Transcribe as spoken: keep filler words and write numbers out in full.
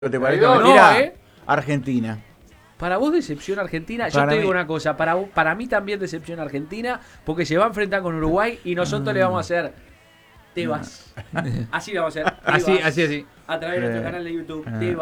¿Te parece No, mentira? ¿eh? Argentina. Para vos decepción Argentina, yo Para te digo mí- una cosa, para, para mí también decepción Argentina, porque se va a enfrentar con Uruguay y nosotros le vamos a hacer te vas. Así le vamos a hacer. Te Así, vas. así, así. A través de nuestro Eh, canal de YouTube. eh. Te vas.